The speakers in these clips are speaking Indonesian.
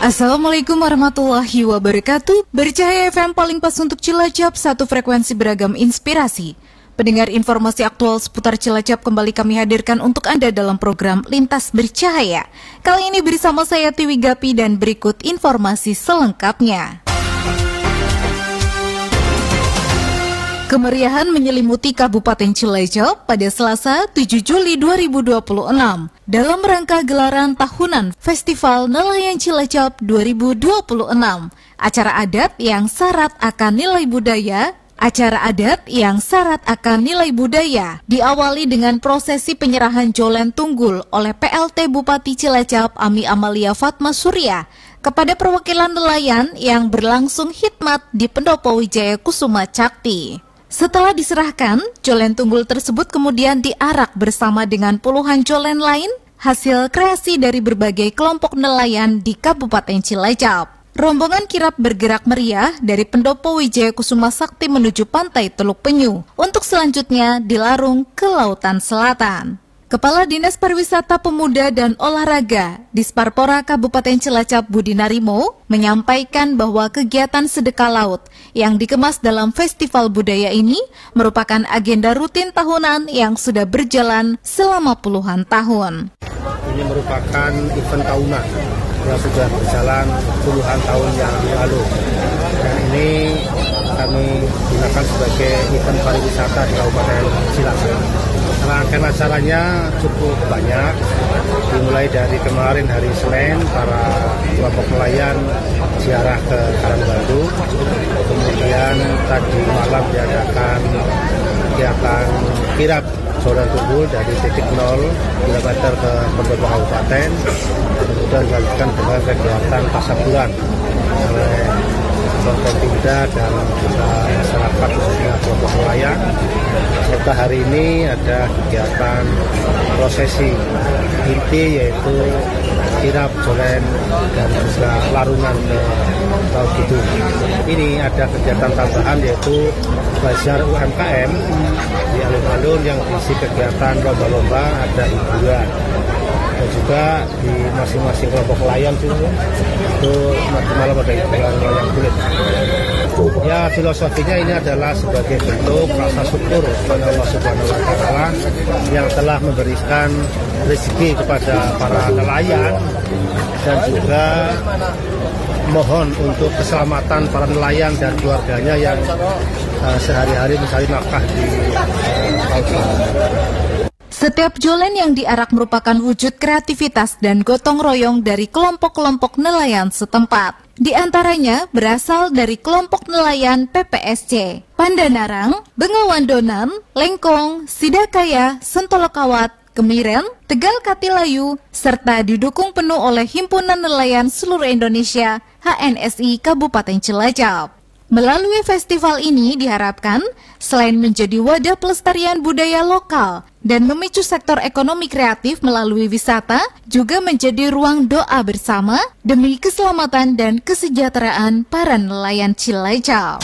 Assalamualaikum warahmatullahi wabarakatuh. Bercahaya FM paling pas untuk Cilacap, satu frekuensi beragam inspirasi. Pendengar informasi aktual seputar Cilacap kembali kami hadirkan untuk Anda dalam program Lintas Bercahaya. Kali ini bersama saya Tiwi Gapi dan berikut informasi selengkapnya. Kemeriahan menyelimuti Kabupaten Cilacap pada Selasa 7 Juli 2026 dalam rangka gelaran tahunan Festival Nelayan Cilacap 2026. Acara adat yang syarat akan nilai budaya diawali dengan prosesi penyerahan Jolen Tunggul oleh PLT Bupati Cilacap Ami Amalia Fatma Surya kepada perwakilan nelayan yang berlangsung khidmat di Pendopo Wijaya Kusuma Cakti. Setelah diserahkan, Jolen Tunggul tersebut kemudian diarak bersama dengan puluhan jolen lain, hasil kreasi dari berbagai kelompok nelayan di Kabupaten Cilacap. Rombongan kirap bergerak meriah dari Pendopo Wijaya Kusuma Sakti menuju pantai Teluk Penyu, untuk selanjutnya dilarung ke Lautan Selatan. Kepala Dinas Pariwisata Pemuda dan Olahraga Disparpora Kabupaten Cilacap Budi Narimo menyampaikan bahwa kegiatan sedekah laut yang dikemas dalam festival budaya ini merupakan agenda rutin tahunan yang sudah berjalan selama puluhan tahun. Ini merupakan event tahunan yang sudah berjalan puluhan tahun yang lalu. Dan ini kami gunakan sebagai event pariwisata di Kabupaten Cilacap. Rangkaian acaranya cukup banyak, dimulai dari kemarin hari Senin, para kelompok nelayan ziarah ke Karangbandu, kemudian tadi malam diadakan kegiatan kirap Jolen Tunggul dari titik 0 km ke Pendopo Kabupaten, kemudian dilanjutkan dengan kegiatan tasaburan oleh kelompok Pimda dan juga masyarakat khususnya kelompok nelayan. Serta hari ini ada kegiatan prosesi inti yaitu kirap Jolen dan juga larungan ke Laut Bitung. Ini ada kegiatan tambahan yaitu bazar UMKM di alun-alun yang diisi kegiatan lomba-lomba, ada hiburan. Dan juga di masing-masing kelompok nelayan itu malam ada hiburan wayang kulit. Ya, filosofinya ini adalah sebagai bentuk rasa syukur kepada Allah Subhanahu wa Ta'ala yang telah memberikan rezeki kepada para nelayan, dan juga mohon untuk keselamatan para nelayan dan keluarganya yang sehari-hari mencari nafkah di laut. Setiap jolen yang diarak merupakan wujud kreativitas dan gotong royong dari kelompok-kelompok nelayan setempat. Di antaranya berasal dari kelompok nelayan PPSC, Pandanarang, Bengawan Donan, Lengkong, Sidakaya, Sentolokawat, Kemiren, Tegal Katilayu, serta didukung penuh oleh Himpunan Nelayan Seluruh Indonesia HNSI Kabupaten Cilacap. Melalui festival ini diharapkan selain menjadi wadah pelestarian budaya lokal dan memicu sektor ekonomi kreatif melalui wisata, juga menjadi ruang doa bersama demi keselamatan dan kesejahteraan para nelayan Cilacap.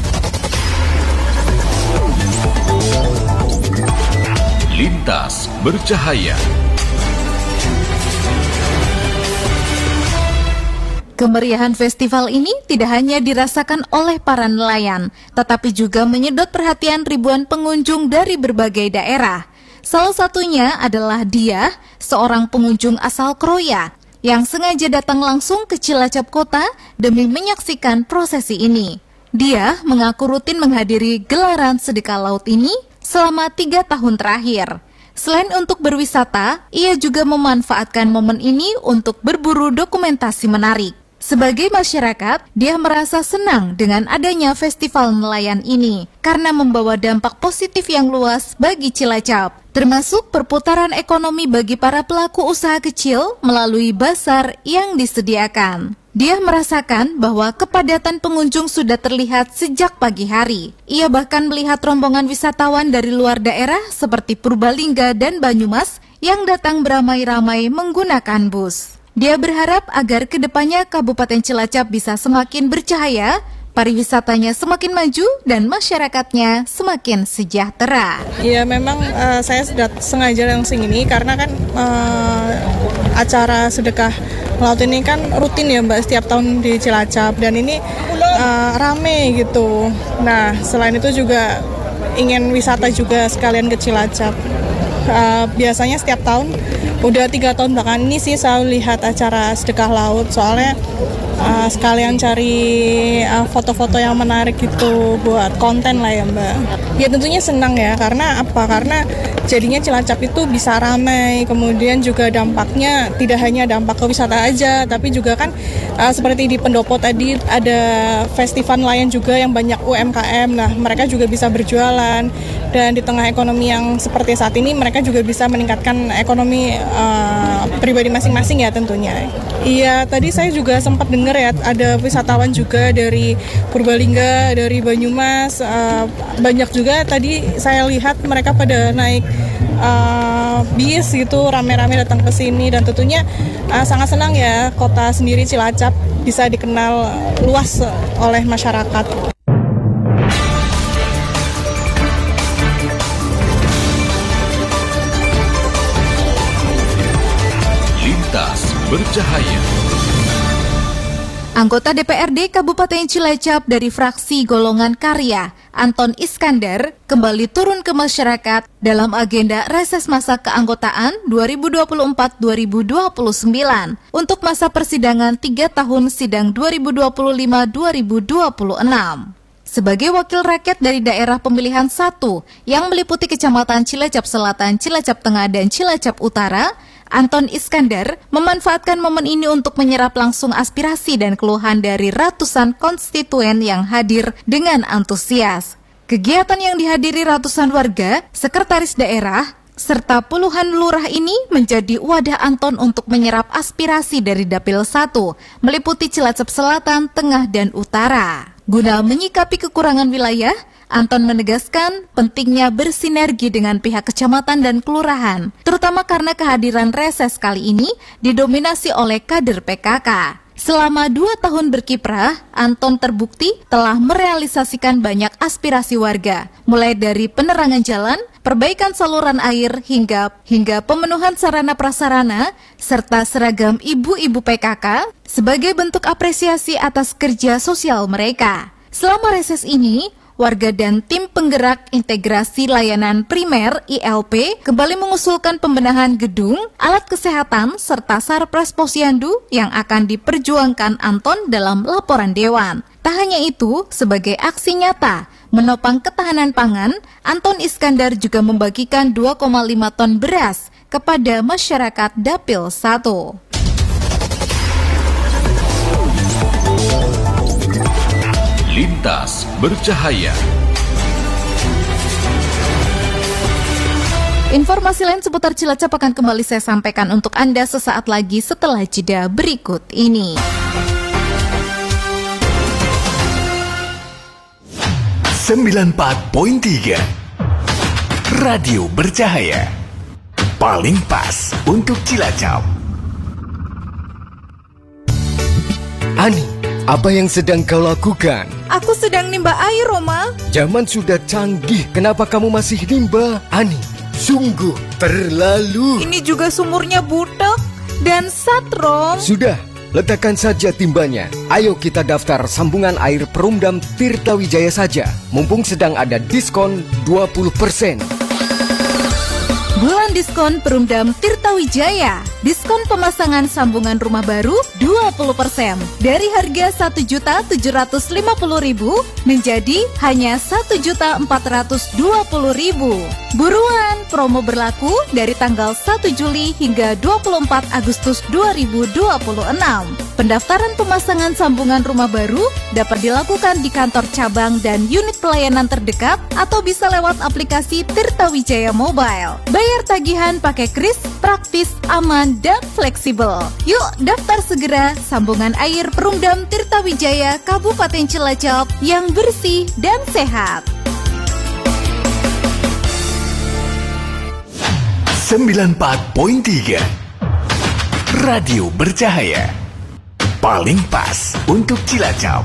Lintas Bercahaya. Kemeriahan festival ini tidak hanya dirasakan oleh para nelayan, tetapi juga menyedot perhatian ribuan pengunjung dari berbagai daerah. Salah satunya adalah Diah, seorang pengunjung asal Kroya, yang sengaja datang langsung ke Cilacap Kota demi menyaksikan prosesi ini. Diah mengaku rutin menghadiri gelaran sedekah laut ini selama 3 tahun terakhir. Selain untuk berwisata, ia juga memanfaatkan momen ini untuk berburu dokumentasi menarik. Sebagai masyarakat, dia merasa senang dengan adanya festival nelayan ini karena membawa dampak positif yang luas bagi Cilacap, termasuk perputaran ekonomi bagi para pelaku usaha kecil melalui basar yang disediakan. Dia merasakan bahwa kepadatan pengunjung sudah terlihat sejak pagi hari. Ia bahkan melihat rombongan wisatawan dari luar daerah seperti Purbalingga dan Banyumas yang datang beramai-ramai menggunakan bus. Dia berharap agar kedepannya Kabupaten Cilacap bisa semakin bercahaya, pariwisatanya semakin maju, dan masyarakatnya semakin sejahtera. Ya memang saya sudah sengaja langsung ini karena kan acara sedekah Laut ini kan rutin ya Mbak setiap tahun di Cilacap dan ini rame gitu. Nah selain itu juga ingin wisata juga sekalian ke Cilacap. Biasanya setiap tahun, udah 3 tahun belakangan ini sih selalu lihat acara sedekah laut, soalnya sekalian cari foto-foto yang menarik gitu buat konten lah ya Mbak. Ya tentunya senang ya, karena apa? Karena jadinya Cilacap itu bisa ramai, kemudian juga dampaknya tidak hanya dampak ke wisata aja, tapi juga kan seperti di Pendopo tadi ada festival nelayan juga yang banyak UMKM, nah mereka juga bisa berjualan, dan di tengah ekonomi yang seperti saat ini mereka juga bisa meningkatkan ekonomi pribadi masing-masing ya tentunya. Iya, tadi saya juga sempat dengar ya, ada wisatawan juga dari Purbalingga, dari Banyumas, banyak juga tadi saya lihat mereka pada naik bis gitu, rame-rame datang ke sini, dan tentunya sangat senang ya kota sendiri Cilacap bisa dikenal luas oleh masyarakat. Lintas Bercahaya. Anggota DPRD Kabupaten Cilacap dari fraksi Golongan Karya, Anton Iskandar, kembali turun ke masyarakat dalam agenda reses masa keanggotaan 2024-2029 untuk masa persidangan 3 tahun sidang 2025-2026. Sebagai wakil rakyat dari daerah pemilihan 1 yang meliputi Kecamatan Cilacap Selatan, Cilacap Tengah, dan Cilacap Utara, Anton Iskandar memanfaatkan momen ini untuk menyerap langsung aspirasi dan keluhan dari ratusan konstituen yang hadir dengan antusias. Kegiatan yang dihadiri ratusan warga, sekretaris daerah, serta puluhan lurah ini menjadi wadah Anton untuk menyerap aspirasi dari Dapil 1, meliputi Cilacap Selatan, Tengah, dan Utara. Guna menyikapi kekurangan wilayah, Anton menegaskan pentingnya bersinergi dengan pihak kecamatan dan kelurahan, terutama karena kehadiran reses kali ini didominasi oleh kader PKK. Selama 2 tahun berkiprah, Anton terbukti telah merealisasikan banyak aspirasi warga, mulai dari penerangan jalan, perbaikan saluran air, hingga pemenuhan sarana prasarana, serta seragam ibu-ibu PKK sebagai bentuk apresiasi atas kerja sosial mereka. Selama reses ini, warga dan tim penggerak integrasi layanan primer ILP kembali mengusulkan pembenahan gedung, alat kesehatan, serta Sarpres Posyandu yang akan diperjuangkan Anton dalam laporan dewan. Tak hanya itu, sebagai aksi nyata menopang ketahanan pangan, Anton Iskandar juga membagikan 2,5 ton beras kepada masyarakat Dapil 1. Lintas Bercahaya. Informasi lain seputar Cilacap akan kembali saya sampaikan untuk Anda sesaat lagi setelah jeda berikut ini. .3 Radio Bercahaya, paling pas untuk Cilacap. Ani, apa yang sedang kau lakukan? Aku sedang nimba air, Roma. Zaman sudah canggih, kenapa kamu masih nimba? Ani, sungguh terlalu. Ini juga sumurnya butek dan satrom. Sudah, letakkan saja timbanya. Ayo kita daftar sambungan air Perumdam Tirtawijaya saja. Mumpung sedang ada diskon 20%. Bulan diskon Perumdam Tirtawijaya. Diskon pemasangan sambungan rumah baru 20%. Dari harga Rp1.750.000 menjadi hanya Rp1.420.000. Buruan, promo berlaku dari tanggal 1 Juli hingga 24 Agustus 2026. Pendaftaran pemasangan sambungan rumah baru dapat dilakukan di kantor cabang dan unit pelayanan terdekat atau bisa lewat aplikasi Tirtawijaya Mobile. Bayar tagihan pakai kris, praktis, aman, dan fleksibel. Yuk daftar segera sambungan air Perumdam Tirtawijaya Kabupaten Cilacap yang bersih dan sehat. 94.3 Radio Bercahaya, paling pas untuk Cilacap.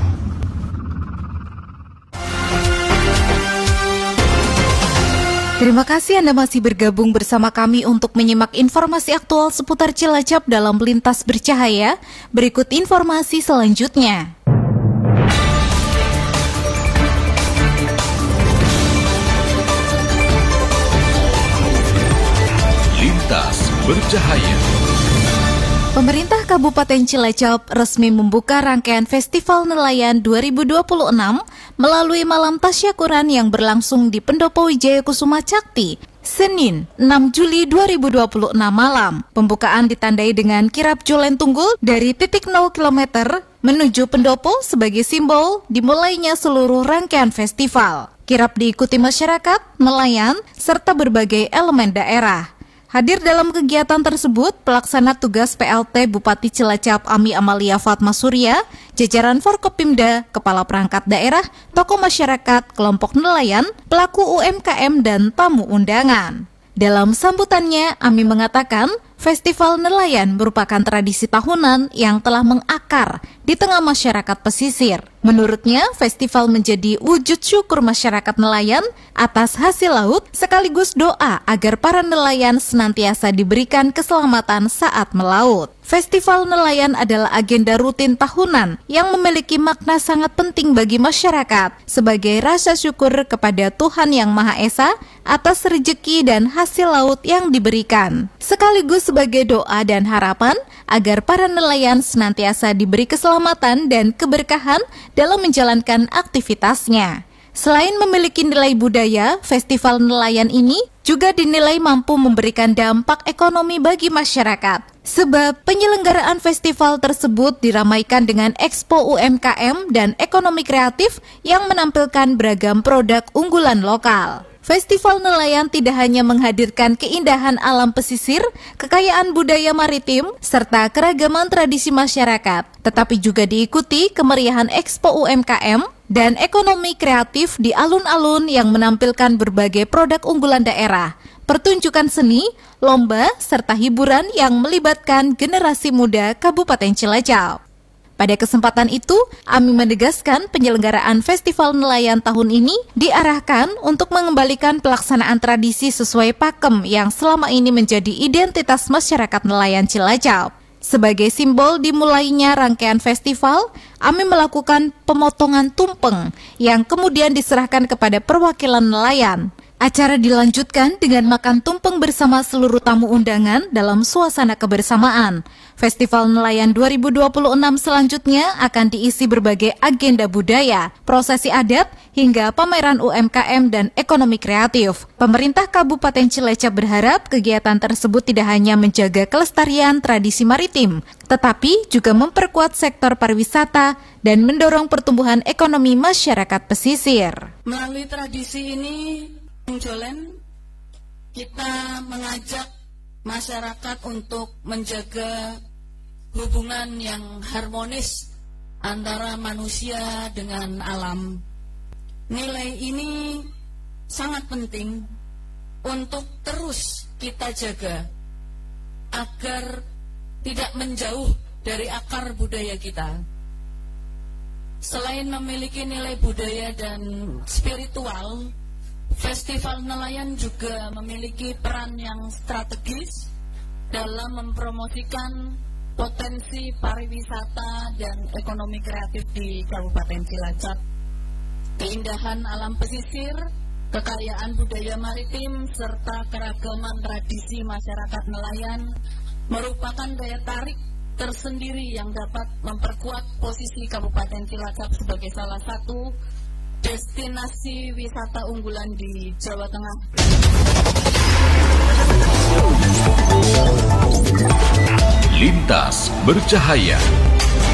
Terima kasih Anda masih bergabung bersama kami untuk menyimak informasi aktual seputar Cilacap dalam Lintas Bercahaya. Berikut informasi selanjutnya. Lintas Bercahaya. Pemerintah Kabupaten Cilacap resmi membuka rangkaian Festival Nelayan 2026 melalui malam tasyakuran yang berlangsung di Pendopo Wijayakusuma Cakti, Senin 6 Juli 2026 malam. Pembukaan ditandai dengan kirap Jolen Tunggul dari titik 0 km menuju Pendopo sebagai simbol dimulainya seluruh rangkaian festival. Kirap diikuti masyarakat, nelayan, serta berbagai elemen daerah. Hadir dalam kegiatan tersebut, pelaksana tugas PLT Bupati Cilacap Ami Amalia Fatma Surya, jajaran Forkopimda, kepala perangkat daerah, tokoh masyarakat, kelompok nelayan, pelaku UMKM, dan tamu undangan. Dalam sambutannya, Ami mengatakan, Festival Nelayan merupakan tradisi tahunan yang telah mengakar di tengah masyarakat pesisir. Menurutnya, festival menjadi wujud syukur masyarakat nelayan atas hasil laut sekaligus doa agar para nelayan senantiasa diberikan keselamatan saat melaut. Festival Nelayan adalah agenda rutin tahunan yang memiliki makna sangat penting bagi masyarakat sebagai rasa syukur kepada Tuhan Yang Maha Esa atas rezeki dan hasil laut yang diberikan, sekaligus sebagai doa dan harapan agar para nelayan senantiasa diberi keselamatan dan keberkahan dalam menjalankan aktivitasnya. Selain memiliki nilai budaya, Festival Nelayan ini juga dinilai mampu memberikan dampak ekonomi bagi masyarakat. Sebab penyelenggaraan festival tersebut diramaikan dengan Expo UMKM dan ekonomi kreatif yang menampilkan beragam produk unggulan lokal. Festival Nelayan tidak hanya menghadirkan keindahan alam pesisir, kekayaan budaya maritim, serta keragaman tradisi masyarakat, tetapi juga diikuti kemeriahan Expo UMKM dan ekonomi kreatif di alun-alun yang menampilkan berbagai produk unggulan daerah, pertunjukan seni, lomba, serta hiburan yang melibatkan generasi muda Kabupaten Cilacap. Pada kesempatan itu, Ami menegaskan penyelenggaraan Festival Nelayan tahun ini diarahkan untuk mengembalikan pelaksanaan tradisi sesuai pakem yang selama ini menjadi identitas masyarakat nelayan Cilacap. Sebagai simbol dimulainya rangkaian festival, Ami melakukan pemotongan tumpeng yang kemudian diserahkan kepada perwakilan nelayan. Acara dilanjutkan dengan makan tumpeng bersama seluruh tamu undangan dalam suasana kebersamaan. Festival Nelayan 2026 selanjutnya akan diisi berbagai agenda budaya, prosesi adat, hingga pameran UMKM dan ekonomi kreatif. Pemerintah Kabupaten Cilacap berharap kegiatan tersebut tidak hanya menjaga kelestarian tradisi maritim, tetapi juga memperkuat sektor pariwisata dan mendorong pertumbuhan ekonomi masyarakat pesisir. Melalui tradisi ini, Jolen, kita mengajak masyarakat untuk menjaga hubungan yang harmonis antara manusia dengan alam. Nilai ini sangat penting untuk terus kita jaga agar tidak menjauh dari akar budaya kita. Selain memiliki nilai budaya dan spiritual, Festival Nelayan juga memiliki peran yang strategis dalam mempromosikan potensi pariwisata dan ekonomi kreatif di Kabupaten Cilacap. Keindahan alam pesisir, kekayaan budaya maritim, serta keragaman tradisi masyarakat nelayan merupakan daya tarik tersendiri yang dapat memperkuat posisi Kabupaten Cilacap sebagai salah satu destinasi wisata unggulan di Jawa Tengah. Lintas Bercahaya.